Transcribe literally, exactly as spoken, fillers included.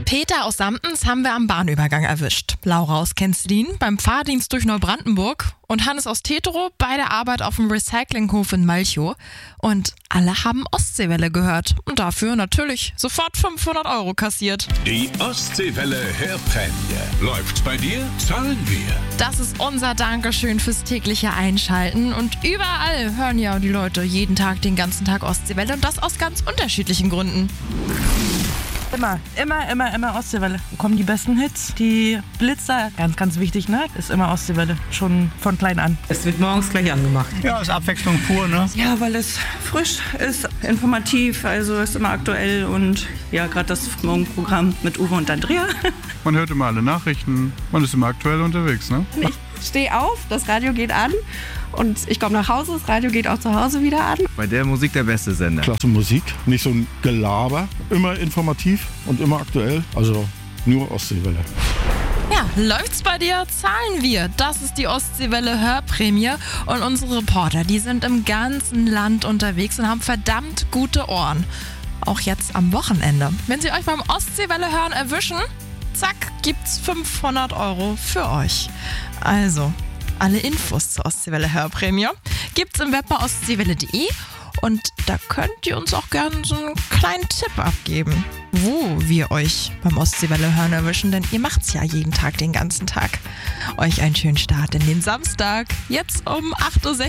Peter aus Samtens haben wir am Bahnübergang erwischt. Laura aus Kenzlin beim Fahrdienst durch Neubrandenburg und Hannes aus Teterow bei der Arbeit auf dem Recyclinghof in Malchow. Und alle haben Ostseewelle gehört und dafür natürlich sofort fünfhundert Euro kassiert. Die Ostseewelle Hörprämie. Läuft's bei dir? Zahlen wir. Das ist unser Dankeschön fürs tägliche Einschalten. Und überall hören ja die Leute jeden Tag, den ganzen Tag Ostseewelle und das aus ganz unterschiedlichen Gründen. Immer, immer, immer, immer Ostseewelle. Wo kommen die besten Hits? Die Blitzer, ganz, ganz wichtig, ne? Ist immer Ostseewelle, schon von klein an. Es wird morgens gleich angemacht. Ja, ist Abwechslung pur, ne? Ja, weil es frisch ist, informativ, also ist immer aktuell und ja, gerade das Morgenprogramm mit Uwe und Andrea. Man hört immer alle Nachrichten, man ist immer aktuell unterwegs, ne? Ich stehe auf, das Radio geht an und ich komme nach Hause, das Radio geht auch zu Hause wieder an. Bei der Musik der beste Sender. Klasse Musik, nicht so ein Gelaber, immer informativ und immer aktuell, also nur Ostseewelle. Ja, läuft's bei dir? Zahlen wir. Das ist die Ostseewelle Hörprämie und unsere Reporter, die sind im ganzen Land unterwegs und haben verdammt gute Ohren. Auch jetzt am Wochenende. Wenn sie euch beim Ostseewelle hören erwischen, zack, gibt's fünfhundert Euro für euch. Also, alle Infos zur Ostseewelle Hörprämie gibt's im Web bei ostseewelle punkt de und da könnt ihr uns auch gerne so einen kleinen Tipp abgeben, wo wir euch beim Ostseewelle hören erwischen, denn ihr macht's ja jeden Tag, den ganzen Tag. Euch einen schönen Start in den Samstag, jetzt um acht Uhr sechzehn.